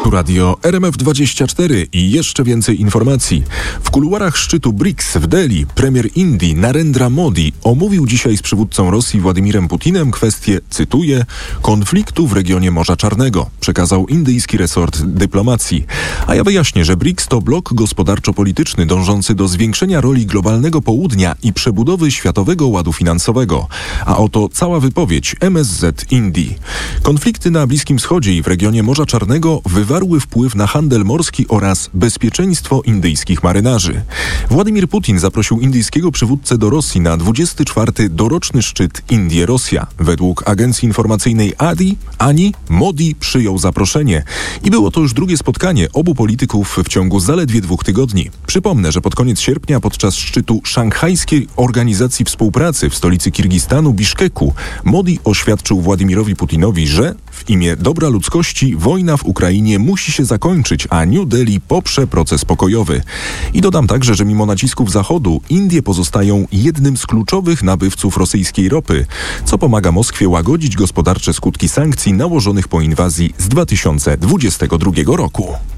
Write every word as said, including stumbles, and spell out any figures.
Tu radio R M F dwadzieścia cztery i jeszcze więcej informacji. W kuluarach szczytu B R I C S w Delhi premier Indii Narendra Modi omówił dzisiaj z przywódcą Rosji Władimirem Putinem kwestię, cytuję, konfliktu w regionie Morza Czarnego, przekazał indyjski resort dyplomacji. A ja wyjaśnię, że B R I C S to blok gospodarczo-polityczny dążący do zwiększenia roli globalnego południa i przebudowy światowego ładu finansowego. A oto cała wypowiedź M S Z Indii. Konflikty na Bliskim Wschodzie i w regionie Morza Czarnego wywarły wpływ na handel morski oraz bezpieczeństwo indyjskich marynarzy. Władimir Putin zaprosił indyjskiego przywódcę do Rosji na dwudziesty czwarty doroczny szczyt Indie-Rosja. Według agencji informacyjnej A D I, Ani, Modi przyjął zaproszenie. I było to już drugie spotkanie obu polityków w ciągu zaledwie dwóch tygodni. Przypomnę, że pod koniec sierpnia podczas szczytu Szanghajskiej Organizacji Współpracy w stolicy Kirgistanu Biszkeku Modi oświadczył Władimirowi Putinowi, że w imię dobra ludzkości wojna w Ukrainie musi się zakończyć, a New Delhi poprze proces pokojowy. I dodam także, że mimo nacisków Zachodu Indie pozostają jednym z kluczowych nabywców rosyjskiej ropy, co pomaga Moskwie łagodzić gospodarcze skutki sankcji nałożonych po inwazji z dwa tysiące dwudziestego drugiego roku.